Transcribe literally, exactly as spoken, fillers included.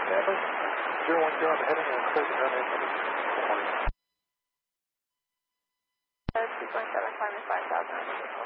Stanley. zero one zero, I'm heading and closing runway. Good morning. two point seven, climbing five thousand.